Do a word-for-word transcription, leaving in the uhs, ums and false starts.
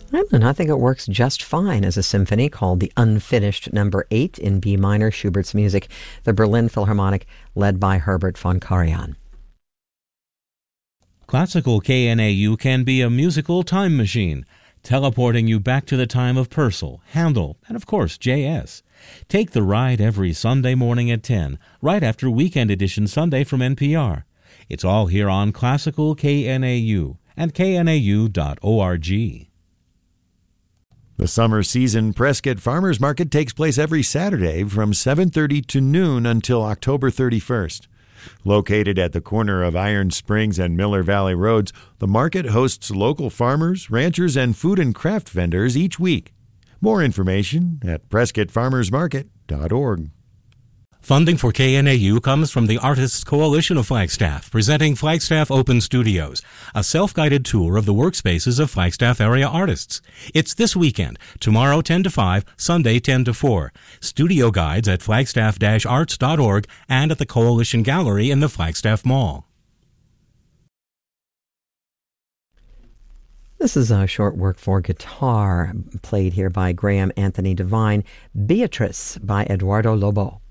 And I think it works just fine as a symphony called the Unfinished Number eight in B minor, Schubert's music, the Berlin Philharmonic, led by Herbert von Karajan. Classical K N A U can be a musical time machine, teleporting you back to the time of Purcell, Handel, and of course J S. Take the ride every Sunday morning at ten, right after Weekend Edition Sunday from N P R. It's all here on Classical K N A U and K N A U dot org. The summer season Prescott Farmers Market takes place every Saturday from seven thirty to noon until October thirty-first. Located at the corner of Iron Springs and Miller Valley Roads, the market hosts local farmers, ranchers, and food and craft vendors each week. More information at prescott farmers market dot org. Funding for K N A U comes from the Artists Coalition of Flagstaff, presenting Flagstaff Open Studios, a self-guided tour of the workspaces of Flagstaff area artists. It's this weekend, tomorrow ten to five, Sunday ten to four. Studio guides at flagstaff dash arts dot org and at the Coalition Gallery in the Flagstaff Mall. This is a short work for guitar, played here by Graham Anthony Devine, Beatrice by Eduardo Lobo.